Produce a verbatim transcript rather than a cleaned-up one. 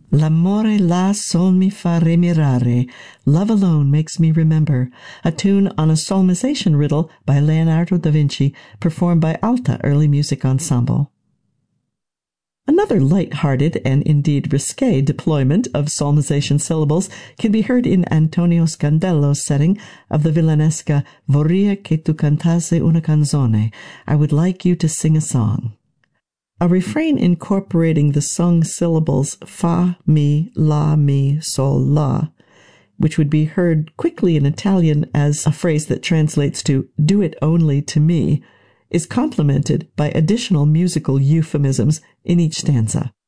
L'amore là sol mi fa remirare, love alone makes me remember, a tune on a solmization riddle by Leonardo da Vinci, performed by Alta Early Music Ensemble. Another light-hearted and indeed risque deployment of solmization syllables can be heard in Antonio Scandello's setting of the villanesca Vorrei che tu cantasse una canzone, I would like you to sing a song. A refrain incorporating the sung syllables fa, mi, la, mi, sol, la, which would be heard quickly in Italian as a phrase that translates to do it only to me, is complemented by additional musical euphemisms in each stanza.